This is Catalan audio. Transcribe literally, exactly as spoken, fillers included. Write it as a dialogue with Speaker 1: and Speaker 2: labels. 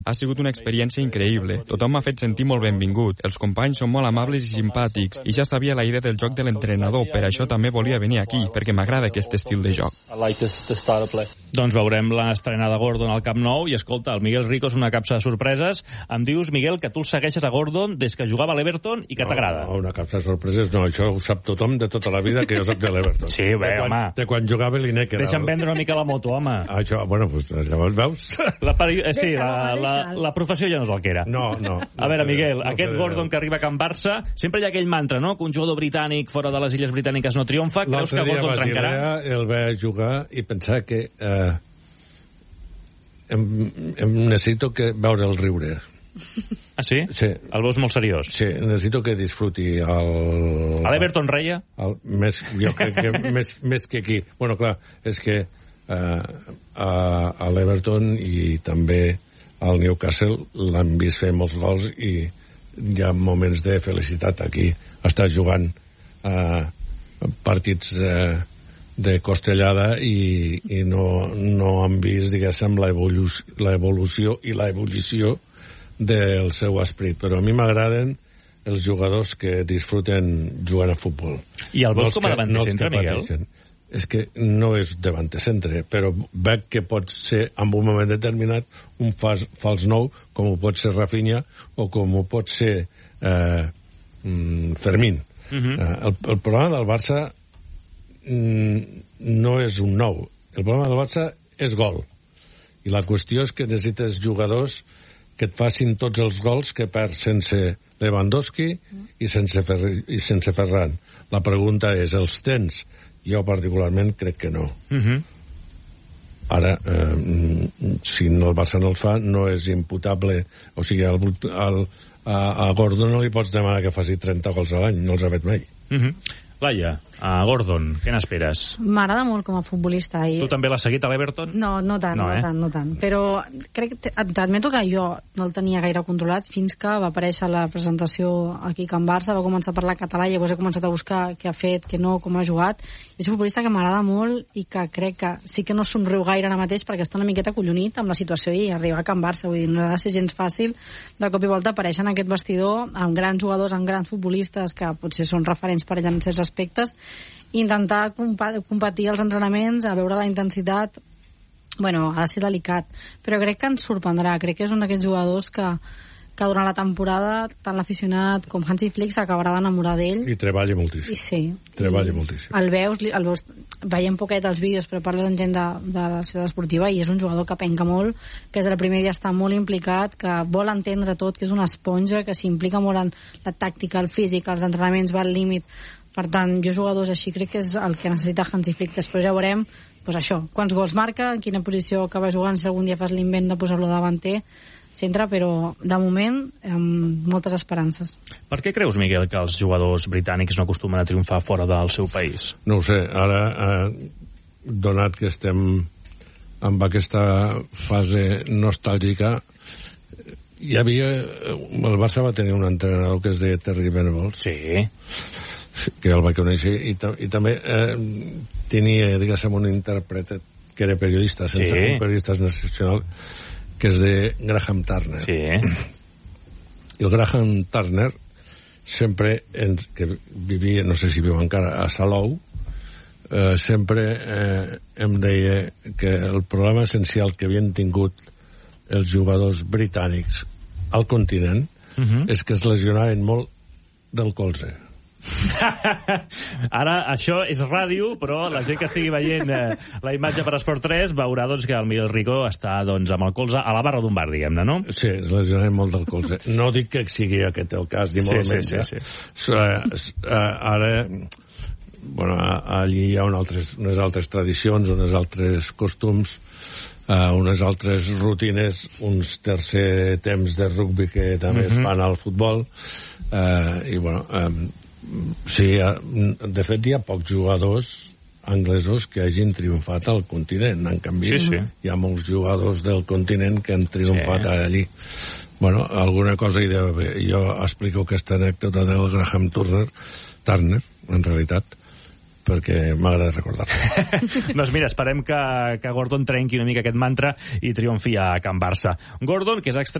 Speaker 1: Ha sigut una experiència increïble. Tothom m'ha fet sentir molt benvingut. Els companys són molt amables i simpàtics. I ja sabia la idea del joc de l'entrenador. Per això també volia venir aquí, perquè m'agrada aquest estil de joc.
Speaker 2: Doncs veurem l'estrena de Gordon al Camp Nou. I escolta, el Miguel Rico és una capsa de sorpreses. Em dius, Miguel, que tu el segueixes a Gordon des que jugava a l'Everton i que t'agrada.
Speaker 3: No, una capsa de sorpreses no. Això ho sap tothom de tota la vida, que jo soc de l'Everton.
Speaker 2: Sí, bé,
Speaker 3: de quan,
Speaker 2: home.
Speaker 3: De quan jugava l'Ineque.
Speaker 2: Deixa'm vendre una mica la moto, home.
Speaker 3: Això, bueno, doncs llavors veus?
Speaker 2: La peri... eh, sí, la, la, la professió ja no és el que era.
Speaker 3: No, no.
Speaker 2: A veure, Miguel,
Speaker 3: no
Speaker 2: aquest Gordon que arriba a Can Barça, sempre hi ha aquell mantra, no?, que un jugador britànic fora de les Illes Britàniques no triomfa. Creus que Gordon trencarà?
Speaker 3: L'altre dia el vaig jugar i pensar que eh, em, em necessito que veure el riure.
Speaker 2: Ah, sí?
Speaker 3: Sí.
Speaker 2: El veus molt seriós?
Speaker 3: Sí, necessito que disfruti el...
Speaker 2: A l'Everton reia?
Speaker 3: El, més, jo crec que més, més que aquí. Bueno, clar, és que eh, a, a l'Everton i també al Newcastle l'han vist fer molts gols i hi ha moments de felicitat. Aquí està jugant eh, partits eh, de costellada i, i no, no han vist, diguéssim, l'evolució i l'evolució del seu esperit. Però a mi m'agraden els jugadors que disfruten jugant a futbol.
Speaker 2: I el veus com a davant de centre, Miguel?
Speaker 3: És que no és davant de centre, però veig que pot ser, en un moment determinat, un fals, fals nou, com ho pot ser Rafinha o com ho pot ser eh, Fermín. Uh -huh. eh, el, el problema del Barça mm, no és un nou. El problema del Barça és gol. I la qüestió és que necessites jugadors que et facin tots els gols que perds sense Lewandowski i sense, Fer i sense Ferran. La pregunta és, els tens? Jo particularment crec que no. Uh -huh. Ara, eh, si el Barça no el fa, no és imputable. O sigui, al, al, a, a Gordon no li pots demanar que faci trenta gols a l'any, no els ha fet mai.
Speaker 2: Uh -huh. Laia, a Gordon, què n'esperes?
Speaker 4: M'agrada molt com a futbolista. I...
Speaker 2: Tu també l'has seguit a l'Everton?
Speaker 4: No, no tant, no,
Speaker 2: no,
Speaker 4: eh?
Speaker 2: eh?
Speaker 4: tant, no tant. Però crec que t'admeto que jo no el tenia gaire controlat fins que va aparèixer la presentació aquí a Can Barça, va començar a parlar català i llavors he començat a buscar què ha fet, què no, com ha jugat. I és un futbolista que m'agrada molt i que crec que sí que no somriu gaire ara mateix perquè està una miqueta acollonit amb la situació i arribar a Can Barça. Vull dir, no ha de ser gens fàcil de cop i volta aparèixer en aquest vestidor amb grans jugadors, amb grans futbolistes que potser són referents per ell en certs aspectes, intentar competir als entrenaments, a veure la intensitat. Bueno, ha de ser delicat, però crec que ens sorprendrà. Crec que és un d'aquests jugadors que, que durant la temporada tant l'aficionat com Hansi Flick s'acabarà d'enamorar d'ell.
Speaker 3: I treballa moltíssim.
Speaker 4: I sí.
Speaker 3: Treballa moltíssim.
Speaker 4: El veus, el veus, veiem poquet els vídeos, però parles amb gent de, de la ciutat esportiva i és un jugador que penca molt, que des del primer dia està molt implicat, que vol entendre tot, que és una esponja, que s'implica molt en la tàctica, el físic, els entrenaments, va al límit. Per tant, jo jugadors així crec que és el que necessita Hansi Flick. Després ja veurem, doncs això, quants gols marca, en quina posició acaba jugant, si algun dia fas l'invent de posar-lo davanter, centre, però de moment amb moltes esperances.
Speaker 2: Per què creus, Miguel, que els jugadors britànics no acostumen a triomfar fora del seu país?
Speaker 3: No ho sé, ara, eh, donat que estem amb aquesta fase nostàlgica, hi havia... El Barça va tenir un entrenador que es deia Terry Venables.
Speaker 2: Sí.
Speaker 3: Que el va conèixer, i, i també eh, tenia, diguéssim, un intèrpret que era periodista, sense
Speaker 2: sí.
Speaker 3: un periodista nacional, que és de Graham Turner.
Speaker 2: Sí.
Speaker 3: I el Graham Turner sempre, en, que vivia, no sé si viu encara, a Salou, eh, sempre eh, em deia que el problema essencial que havien tingut els jugadors britànics al continent uh -huh. és que es lesionaven molt del colze.
Speaker 2: Ara, això és ràdio, però la gent que estigui veient eh, la imatge per Esport tres veurà doncs, que el Miguel Rico està doncs, amb el colze a la barra d'un bar, diguem-ne, no?
Speaker 3: Sí, es lesionen molt del colze. No dic que sigui aquest el cas, ni molt
Speaker 2: sí,
Speaker 3: menys.
Speaker 2: Sí,
Speaker 3: eh?
Speaker 2: sí, sí.
Speaker 3: So, uh, ara, bueno, allí hi ha unes altres, unes altres tradicions, unes altres costums, uh, unes altres rutines, uns tercer temps de rugby que també uh-huh. es fan al futbol, uh, i bueno... Um, sí, de fet hi ha pocs jugadors anglesos que hagin triomfat al continent. En canvi,
Speaker 2: sí, sí.
Speaker 3: hi ha molts jugadors del continent que han triomfat sí. allí. Bueno, alguna cosa hi deu haver. Jo explico aquesta anècdota del Graham Turner, Turner, en realitat, perquè m'agrada recordar-lo.
Speaker 2: Doncs mira, esperem que, que Gordon trenqui una mica aquest mantra i triomfi a Can Barça. Gordon, que és extrem